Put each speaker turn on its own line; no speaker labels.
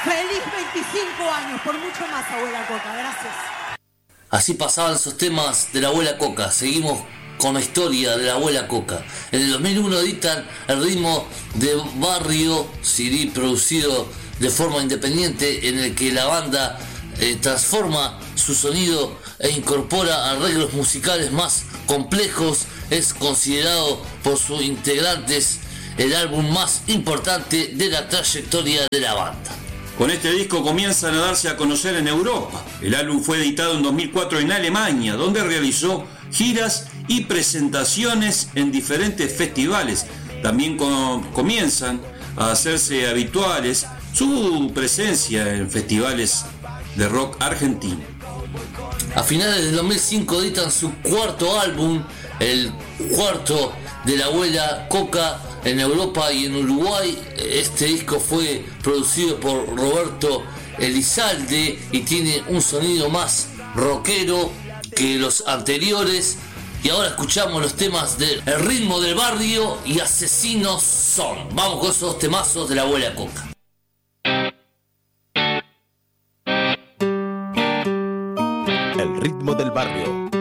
Feliz 25 años, por mucho más, abuela Coca, gracias.
Así pasaban esos temas de la abuela Coca. Seguimos con la historia de la abuela Coca. En el 2001 editan El ritmo de barrio, CD producido de forma independiente, en el que la banda transforma su sonido e incorpora arreglos musicales más complejos. Es considerado por sus integrantes el álbum más importante de la trayectoria de la banda.
Con este disco comienzan a darse a conocer en Europa. El álbum fue editado en 2004 en Alemania, donde realizó giras y presentaciones en diferentes festivales. También comienzan a hacerse habituales su presencia en festivales de rock argentino.
A finales del 2005 editan su cuarto álbum, el cuarto de la abuela Coca, en Europa y en Uruguay. Este disco fue producido por Roberto Elizalde y tiene un sonido más rockero que los anteriores. Y ahora escuchamos los temas de El ritmo del barrio y Asesinos Son. Vamos con esos temazos de la abuela Coca.
El ritmo del barrio.